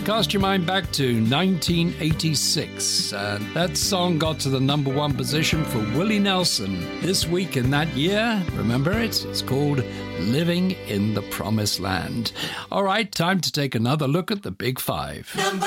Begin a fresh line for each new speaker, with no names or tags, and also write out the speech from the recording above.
Cast your mind back to 1986. That song got to the number one position for Willie Nelson. This week in that year, remember it? It's called Living in the Promised Land. All right, time to take another look at the Big Five.
Number